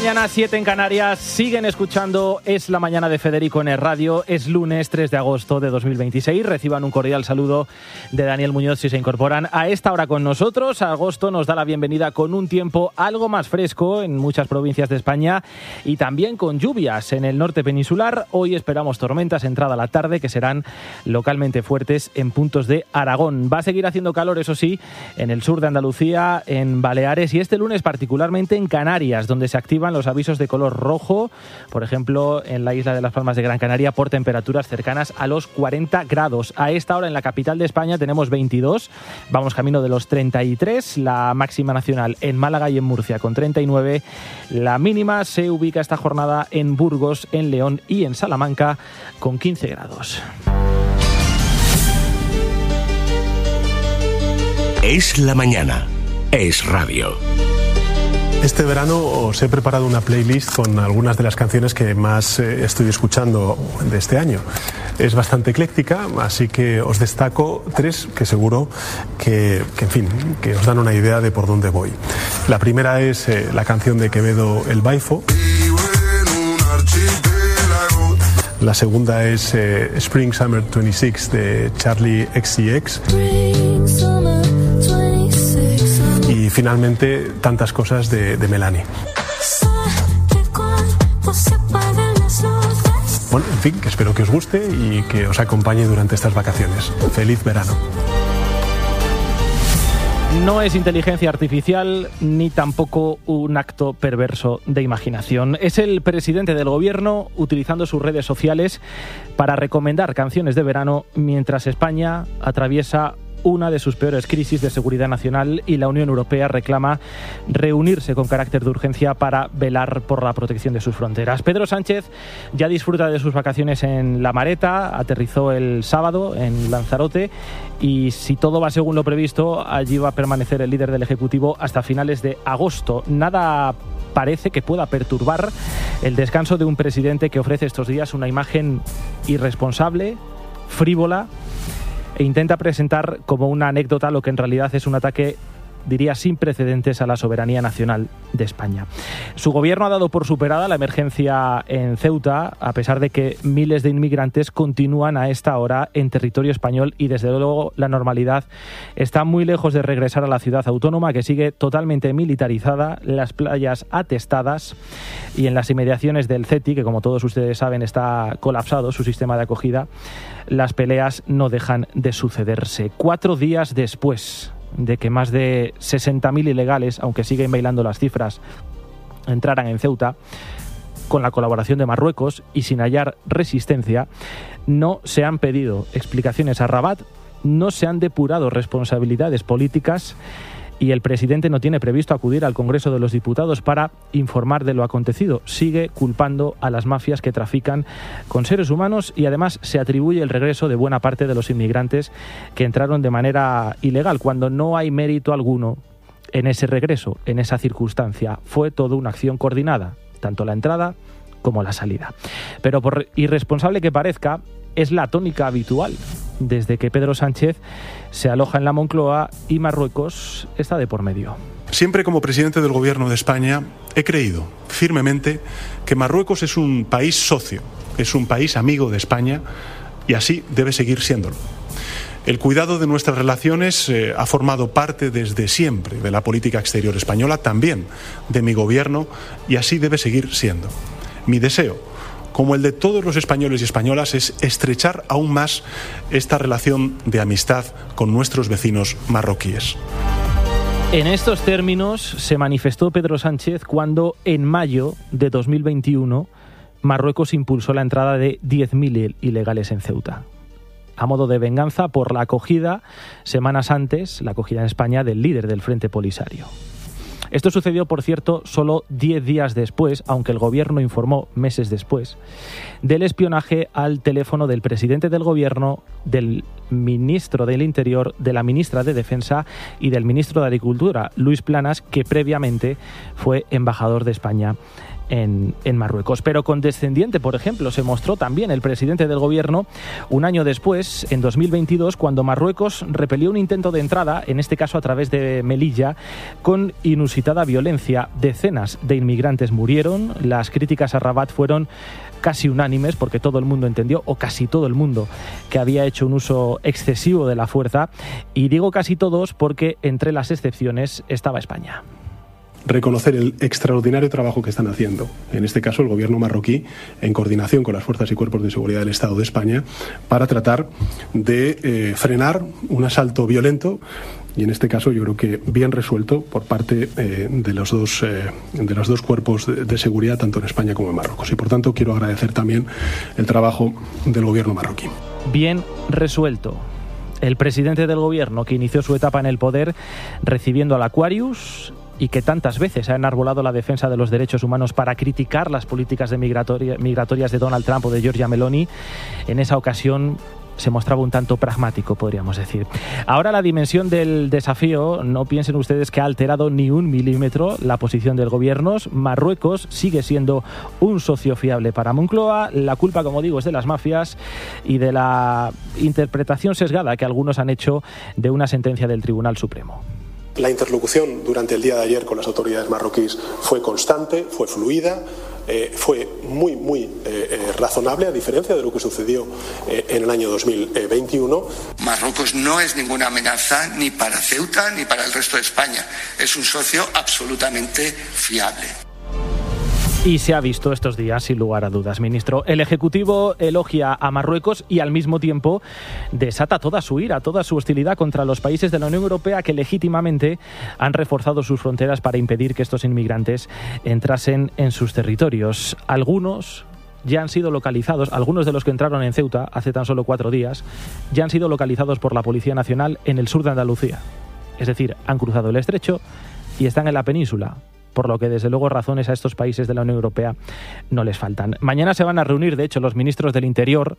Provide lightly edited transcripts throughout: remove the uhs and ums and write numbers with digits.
mañana, 7 en Canarias. Siguen escuchando Es la Mañana de Federico en el Radio. Es lunes 3 de agosto de 2026. Reciban un cordial saludo de Daniel Muñoz si se incorporan a esta hora con nosotros. Agosto nos da la bienvenida con un tiempo algo más fresco en muchas provincias de España y también con lluvias en el norte peninsular. Hoy esperamos tormentas entrada a la tarde que serán localmente fuertes en puntos de Aragón. Va a seguir haciendo calor, eso sí, en el sur de Andalucía, en Baleares y este lunes particularmente en Canarias, donde se activan los avisos de color rojo, por ejemplo, en la isla de Las Palmas de Gran Canaria, por temperaturas cercanas a los 40 grados. A esta hora en la capital de España tenemos 22, vamos camino de los 33, la máxima nacional en Málaga y en Murcia con 39, la mínima se ubica esta jornada en Burgos, en León y en Salamanca con 15 grados. Es la mañana, es radio. Este verano os he preparado una playlist con algunas de las canciones que más estoy escuchando de este año. Es bastante ecléctica, así que os destaco 3 que seguro que os dan una idea de por dónde voy. La primera es la canción de Quevedo, El Baifo. La segunda es Spring Summer 26 de Charlie XCX. Y finalmente, Tantas cosas de Melanie. Bueno, en fin, que espero que os guste y que os acompañe durante estas vacaciones. ¡Feliz verano! No es inteligencia artificial ni tampoco un acto perverso de imaginación. Es el presidente del gobierno utilizando sus redes sociales para recomendar canciones de verano mientras España atraviesa una de sus peores crisis de seguridad nacional y la Unión Europea reclama reunirse con carácter de urgencia para velar por la protección de sus fronteras. Pedro Sánchez ya disfruta de sus vacaciones en La Mareta, aterrizó el sábado en Lanzarote y si todo va según lo previsto, allí va a permanecer el líder del Ejecutivo hasta finales de agosto. Nada parece que pueda perturbar el descanso de un presidente que ofrece estos días una imagen irresponsable, frívola, e intenta presentar como una anécdota lo que en realidad es un ataque, diría, sin precedentes a la soberanía nacional de España. Su gobierno ha dado por superada la emergencia en Ceuta, a pesar de que miles de inmigrantes continúan a esta hora en territorio español y desde luego la normalidad está muy lejos de regresar a la ciudad autónoma, que sigue totalmente militarizada, las playas atestadas y en las inmediaciones del CETI, que como todos ustedes saben está colapsado su sistema de acogida, las peleas no dejan de sucederse. 4 días después de que más de 60.000 ilegales, aunque siguen bailando las cifras, entraran en Ceuta, con la colaboración de Marruecos y sin hallar resistencia, no se han pedido explicaciones a Rabat, no se han depurado responsabilidades políticas y el presidente no tiene previsto acudir al Congreso de los Diputados para informar de lo acontecido. Sigue culpando a las mafias que trafican con seres humanos y además se atribuye el regreso de buena parte de los inmigrantes que entraron de manera ilegal, cuando no hay mérito alguno en ese regreso, en esa circunstancia. Fue toda una acción coordinada, tanto la entrada como la salida. Pero por irresponsable que parezca, es la tónica habitual desde que Pedro Sánchez se aloja en la Moncloa y Marruecos está de por medio. Siempre como presidente del Gobierno de España he creído firmemente que Marruecos es un país socio, es un país amigo de España y así debe seguir siéndolo. El cuidado de nuestras relaciones ha formado parte desde siempre de la política exterior española, también de mi gobierno, y así debe seguir siendo. Mi deseo, como el de todos los españoles y españolas, es estrechar aún más esta relación de amistad con nuestros vecinos marroquíes. En estos términos se manifestó Pedro Sánchez cuando, en mayo de 2021, Marruecos impulsó la entrada de 10.000 ilegales en Ceuta, a modo de venganza por la acogida, semanas antes, la acogida en España del líder del Frente Polisario. Esto sucedió, por cierto, solo 10 días después, aunque el gobierno informó meses después, del espionaje al teléfono del presidente del gobierno, del ministro del Interior, de la ministra de Defensa y del ministro de Agricultura, Luis Planas, que previamente fue embajador de España en Marruecos. Pero condescendiente, por ejemplo, se mostró también el presidente del gobierno un año después, en 2022, cuando Marruecos repelió un intento de entrada, en este caso a través de Melilla, con inusitada violencia. Decenas de inmigrantes murieron, las críticas a Rabat fueron casi unánimes, porque todo el mundo entendió, o casi todo el mundo, que había hecho un uso excesivo de la fuerza. Y digo casi todos porque entre las excepciones estaba España. Reconocer el extraordinario trabajo que están haciendo, en este caso el gobierno marroquí, en coordinación con las fuerzas y cuerpos de seguridad del Estado de España, para tratar de frenar un asalto violento, y en este caso yo creo que bien resuelto por parte de los dos cuerpos de seguridad, tanto en España como en Marruecos. Y por tanto quiero agradecer también el trabajo del gobierno marroquí. Bien resuelto. El presidente del gobierno, que inició su etapa en el poder recibiendo al Aquarius y que tantas veces ha enarbolado la defensa de los derechos humanos para criticar las políticas migratorias de Donald Trump o de Giorgia Meloni, en esa ocasión se mostraba un tanto pragmático, podríamos decir. Ahora la dimensión del desafío, no piensen ustedes que ha alterado ni un milímetro la posición del gobierno. Marruecos sigue siendo un socio fiable para Moncloa. La culpa, como digo, es de las mafias y de la interpretación sesgada que algunos han hecho de una sentencia del Tribunal Supremo. La interlocución durante el día de ayer con las autoridades marroquíes fue constante, fue fluida, fue muy razonable, a diferencia de lo que sucedió en el año 2021. Marruecos no es ninguna amenaza ni para Ceuta ni para el resto de España. Es un socio absolutamente fiable. Y se ha visto estos días, sin lugar a dudas, ministro. El Ejecutivo elogia a Marruecos y al mismo tiempo desata toda su ira, toda su hostilidad contra los países de la Unión Europea que legítimamente han reforzado sus fronteras para impedir que estos inmigrantes entrasen en sus territorios. Algunos ya han sido localizados, algunos de los que entraron en Ceuta hace tan solo 4 días, ya han sido localizados por la Policía Nacional en el sur de Andalucía. Es decir, han cruzado el estrecho y están en la península, por lo que desde luego razones a estos países de la Unión Europea no les faltan. Mañana se van a reunir, de hecho, los ministros del Interior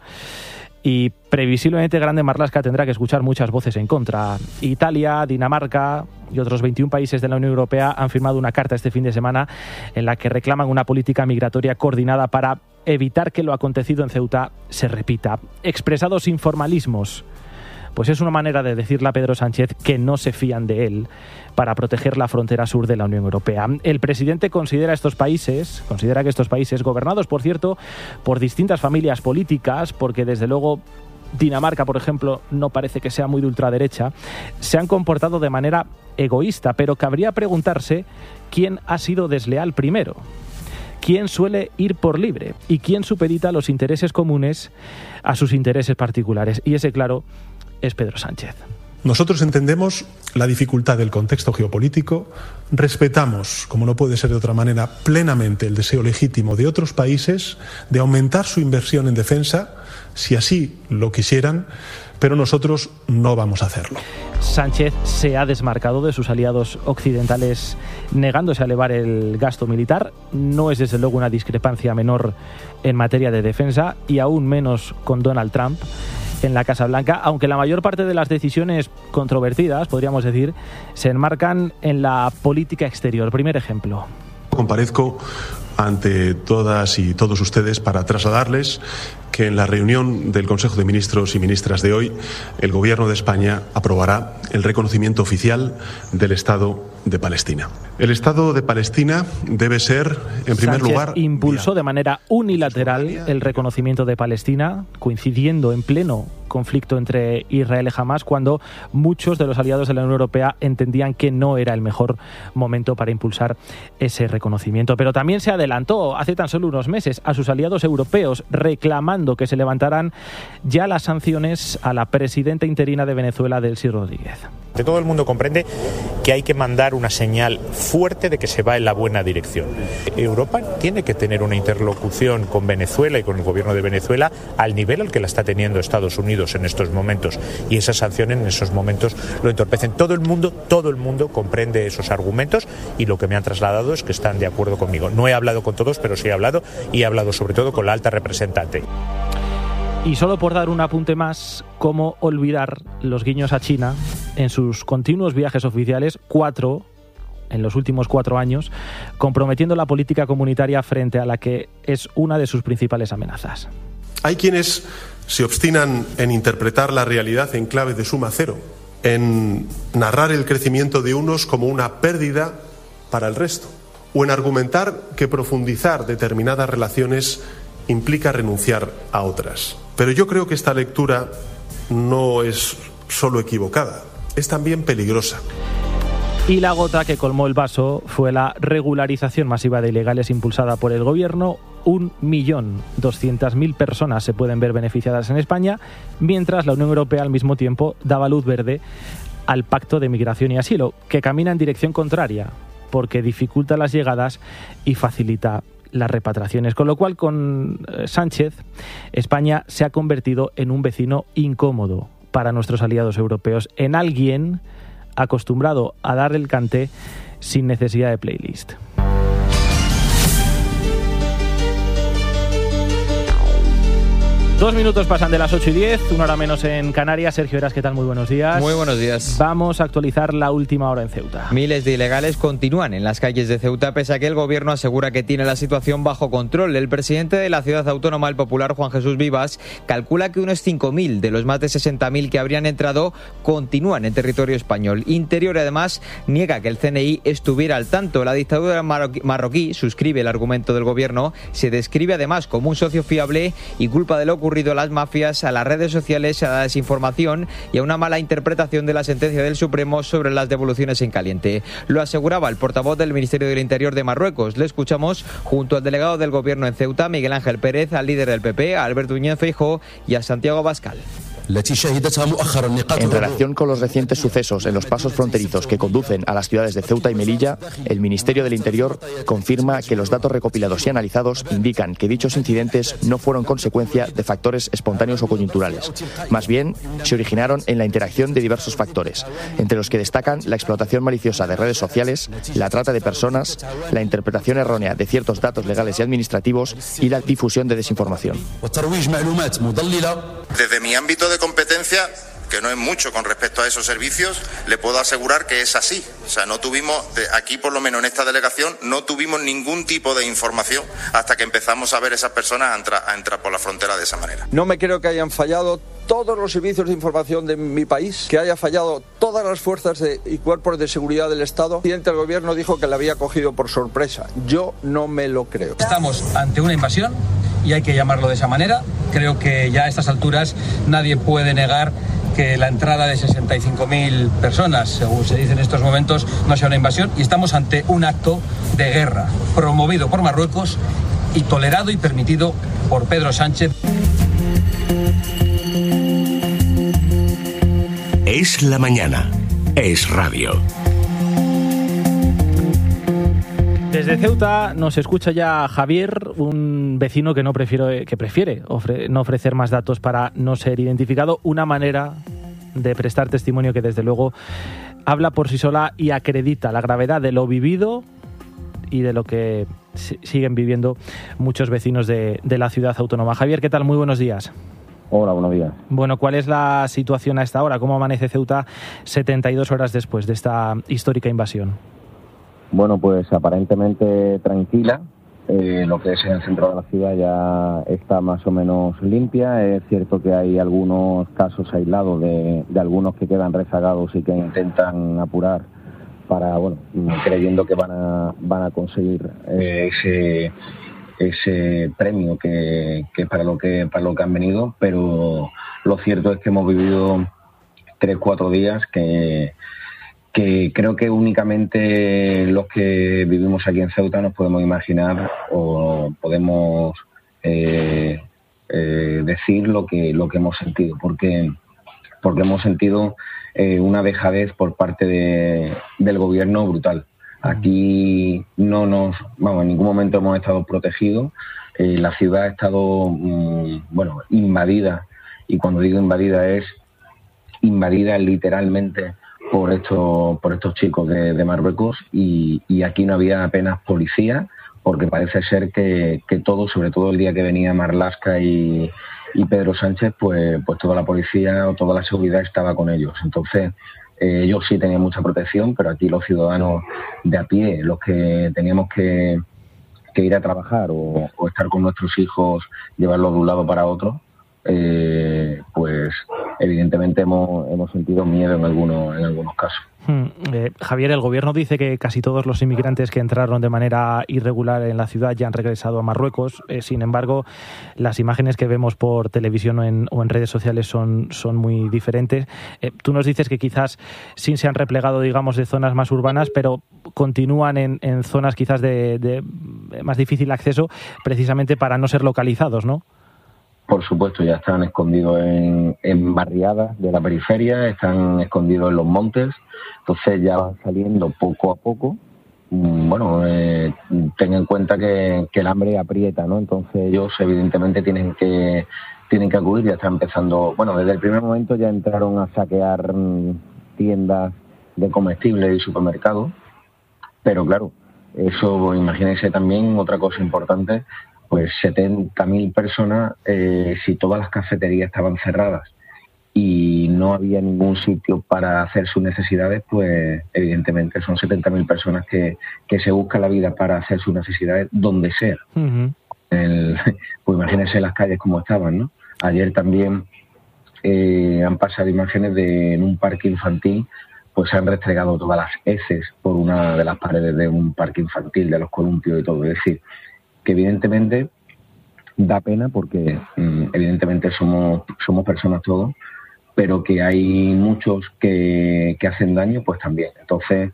y previsiblemente Grande Marlaska tendrá que escuchar muchas voces en contra. Italia, Dinamarca y otros 21 países de la Unión Europea han firmado una carta este fin de semana en la que reclaman una política migratoria coordinada para evitar que lo acontecido en Ceuta se repita. Expresados sin formalismos, pues es una manera de decirle a Pedro Sánchez que no se fían de él para proteger la frontera sur de la Unión Europea. El presidente considera que estos países, gobernados, por cierto, por distintas familias políticas, porque desde luego Dinamarca, por ejemplo, no parece que sea muy de ultraderecha, se han comportado de manera egoísta, pero cabría preguntarse quién ha sido desleal primero. ¿Quién suele ir por libre? ¿Y quién supedita los intereses comunes a sus intereses particulares? Y ese, claro, es Pedro Sánchez. Nosotros entendemos la dificultad del contexto geopolítico, respetamos, como no puede ser de otra manera, plenamente el deseo legítimo de otros países de aumentar su inversión en defensa, si así lo quisieran, pero nosotros no vamos a hacerlo. Sánchez se ha desmarcado de sus aliados occidentales negándose a elevar el gasto militar. No es desde luego una discrepancia menor en materia de defensa y aún menos con Donald Trump en la Casa Blanca, aunque la mayor parte de las decisiones controvertidas, podríamos decir, se enmarcan en la política exterior. Primer ejemplo. Comparezco ante todas y todos ustedes para trasladarles que en la reunión del Consejo de Ministros y Ministras de hoy, el Gobierno de España aprobará el reconocimiento oficial del Estado de Palestina. El Estado de Palestina debe ser, en primer lugar, impulsó de manera unilateral el reconocimiento de Palestina, coincidiendo en pleno conflicto entre Israel y Hamás, cuando muchos de los aliados de la Unión Europea entendían que no era el mejor momento para impulsar ese reconocimiento. Pero también se adelantó hace tan solo unos meses a sus aliados europeos reclamando que se levantaran ya las sanciones a la presidenta interina de Venezuela, Delcy Rodríguez. Todo el mundo comprende que hay que mandar una señal fuerte de que se va en la buena dirección. Europa tiene que tener una interlocución con Venezuela y con el gobierno de Venezuela al nivel al que la está teniendo Estados Unidos en estos momentos, y esas sanciones en esos momentos lo entorpecen. Todo el mundo comprende esos argumentos y lo que me han trasladado es que están de acuerdo conmigo. No he hablado con todos, pero sí he hablado, y he hablado sobre todo con la alta representante. Y solo por dar un apunte más, ¿cómo olvidar los guiños a China en sus continuos viajes oficiales? 4 en los últimos 4 años, comprometiendo la política comunitaria frente a la que es una de sus principales amenazas. Hay quienes se obstinan en interpretar la realidad en clave de suma cero, en narrar el crecimiento de unos como una pérdida para el resto, o en argumentar que profundizar determinadas relaciones implica renunciar a otras. Pero yo creo que esta lectura no es solo equivocada, es también peligrosa. Y la gota que colmó el vaso fue la regularización masiva de ilegales impulsada por el gobierno. 1.200.000 personas se pueden ver beneficiadas en España, mientras la Unión Europea al mismo tiempo daba luz verde al Pacto de Migración y Asilo, que camina en dirección contraria, porque dificulta las llegadas y facilita las repatriaciones. Con lo cual, con Sánchez, España se ha convertido en un vecino incómodo para nuestros aliados europeos, en alguien acostumbrado a dar el cante sin necesidad de playlist. Dos minutos pasan de las 8:10, 1 hora menos en Canarias. Sergio Heras, ¿qué tal? Muy buenos días. Muy buenos días. Vamos a actualizar la última hora en Ceuta. Miles de ilegales continúan en las calles de Ceuta, pese a que el gobierno asegura que tiene la situación bajo control. El presidente de la ciudad autónoma, el popular Juan Jesús Vivas, calcula que unos 5.000 de los más de 60.000 que habrían entrado continúan en territorio español. Interior, además, niega que el CNI estuviera al tanto. La dictadura marroquí suscribe el argumento del gobierno, se describe además como un socio fiable y culpa de lo ocurrido a las mafias, a las redes sociales, a la desinformación y a una mala interpretación de la sentencia del Supremo sobre las devoluciones en caliente. Lo aseguraba el portavoz del Ministerio del Interior de Marruecos. Le escuchamos junto al delegado del gobierno en Ceuta, Miguel Ángel Pérez, al líder del PP, a Alberto Núñez Feijóo y a Santiago Abascal. En relación con los recientes sucesos en los pasos fronterizos que conducen a las ciudades de Ceuta y Melilla, el Ministerio del Interior confirma que los datos recopilados y analizados indican que dichos incidentes no fueron consecuencia de factores espontáneos o coyunturales. Más bien, se originaron en la interacción de diversos factores, entre los que destacan la explotación maliciosa de redes sociales, la trata de personas, la interpretación errónea de ciertos datos legales y administrativos y la difusión de desinformación. Desde mi ámbito de competencia, que no es mucho con respecto a esos servicios, le puedo asegurar que es así. O sea, no tuvimos, aquí por lo menos en esta delegación, no tuvimos ningún tipo de información hasta que empezamos a ver esas personas a entrar por la frontera de esa manera. No me creo que hayan fallado todos los servicios de información de mi país, que haya fallado todas las fuerzas y cuerpos de seguridad del Estado. El presidente del gobierno dijo que la había cogido por sorpresa. Yo no me lo creo. Estamos ante una invasión y hay que llamarlo de esa manera. Creo que ya a estas alturas nadie puede negar que la entrada de 65.000 personas, según se dice en estos momentos, no sea una invasión, y estamos ante un acto de guerra promovido por Marruecos y tolerado y permitido por Pedro Sánchez. Es la mañana. Es radio. Desde Ceuta nos escucha ya Javier, un vecino que prefiere no ofrecer más datos para no ser identificado. Una manera de prestar testimonio que desde luego habla por sí sola y acredita la gravedad de lo vivido y de lo que siguen viviendo muchos vecinos de la ciudad autónoma. Javier, ¿qué tal? Muy buenos días. Hola, buenos días. Bueno, ¿cuál es la situación a esta hora? ¿Cómo amanece Ceuta 72 horas después de esta histórica invasión? Bueno, pues aparentemente tranquila. Lo que es en el centro de la ciudad ya está más o menos limpia. Es cierto que hay algunos casos aislados de algunos que quedan rezagados y que intentan apurar para, bueno, creyendo que van a conseguir ese premio que para lo que han venido. Pero lo cierto es que hemos vivido 3-4 días que creo que únicamente los que vivimos aquí en Ceuta nos podemos imaginar o podemos decir lo que hemos sentido, porque hemos sentido una dejadez por parte del gobierno brutal. Aquí en ningún momento hemos estado protegidos. La ciudad ha estado invadida, y cuando digo invadida es invadida literalmente por estos chicos de Marruecos, y aquí no había apenas policía, porque parece ser que todo, sobre todo el día que venía Marlaska y Pedro Sánchez, pues toda la policía o toda la seguridad estaba con ellos. Entonces Ellos sí tenían mucha protección, pero aquí los ciudadanos de a pie, los que teníamos que ir a trabajar o estar con nuestros hijos, llevarlos de un lado para otro, pues evidentemente hemos sentido miedo en algunos casos. Javier, el gobierno dice que casi todos los inmigrantes que entraron de manera irregular en la ciudad ya han regresado a Marruecos. Sin embargo, las imágenes que vemos por televisión o en redes sociales son muy diferentes. Tú nos dices que quizás sí se han replegado, digamos, de zonas más urbanas, pero continúan en zonas quizás de más difícil acceso, precisamente para no ser localizados, ¿no? Por supuesto, ya están escondidos en barriadas de la periferia, están escondidos en los montes, entonces ya van saliendo poco a poco. Bueno, ten en cuenta que el hambre aprieta, ¿no? Entonces ellos evidentemente tienen que acudir, ya están empezando. Bueno, desde el primer momento ya entraron a saquear tiendas de comestibles y supermercados, pero claro, eso, imagínense también otra cosa importante, pues 70.000 personas, si todas las cafeterías estaban cerradas y no había ningún sitio para hacer sus necesidades, pues evidentemente son 70.000 personas que se buscan la vida para hacer sus necesidades donde sea. Uh-huh. Pues imagínense las calles como estaban, ¿no? Ayer también han pasado imágenes en un parque infantil, pues se han restregado todas las heces por una de las paredes de un parque infantil, de los columpios y todo. Es decir, que evidentemente da pena porque evidentemente somos personas todos, pero que hay muchos que hacen daño, pues también. Entonces,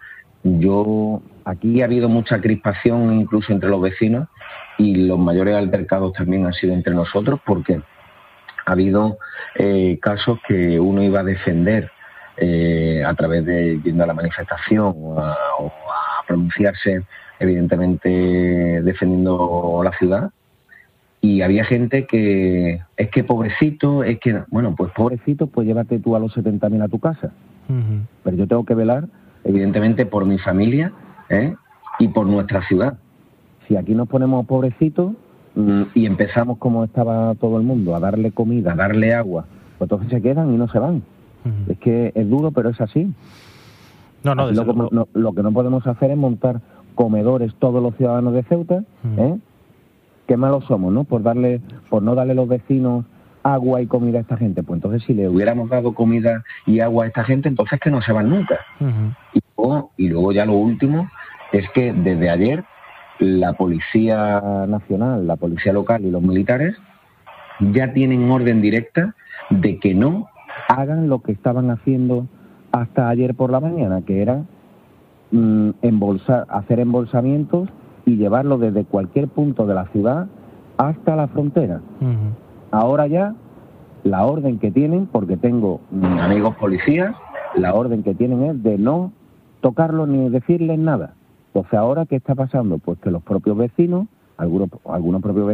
aquí ha habido mucha crispación incluso entre los vecinos y los mayores altercados también han sido entre nosotros porque ha habido casos que uno iba a defender a través de yendo a la manifestación o a pronunciarse, evidentemente defendiendo la ciudad, y había gente que es que pobrecito, bueno, pues pobrecito, pues llévate tú a los 70.000 a tu casa. Uh-huh. Pero yo tengo que velar, evidentemente, por mi familia y por nuestra ciudad. Si aquí nos ponemos pobrecitos y empezamos como estaba todo el mundo, a darle comida, a darle agua, pues entonces se quedan y no se van. Uh-huh. Es que es duro, pero es así. Lo que no podemos hacer es montar comedores todos los ciudadanos de Ceuta, qué malos somos, ¿no? Por no darle a los vecinos agua y comida a esta gente. Pues entonces si le hubiéramos dado comida y agua a esta gente, entonces que no se van nunca. Uh-huh. Y luego ya lo último es que desde ayer la Policía Nacional, la Policía Local y los militares ya tienen orden directa de que no hagan lo que estaban haciendo hasta ayer por la mañana, que era hacer embolsamientos y llevarlo desde cualquier punto de la ciudad hasta la frontera. Uh-huh. Ahora ya la orden que tienen, porque tengo amigos policías, la orden que tienen es de no tocarlo ni decirles nada. Entonces ahora, ¿qué está pasando? Pues que los propios vecinos, algunos propios vecinos